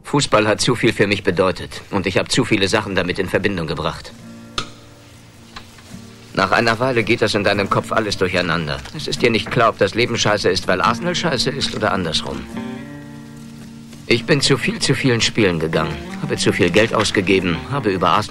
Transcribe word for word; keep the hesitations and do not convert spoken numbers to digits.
Fußball hat zu viel für mich bedeutet und ich habe zu viele Sachen damit in Verbindung gebracht. Nach einer Weile geht das in deinem Kopf alles durcheinander. Es ist dir nicht klar, ob das Leben scheiße ist, weil Arsenal scheiße ist oder andersrum. Ich bin zu viel zu vielen Spielen gegangen, habe zu viel Geld ausgegeben, habe über Arsenal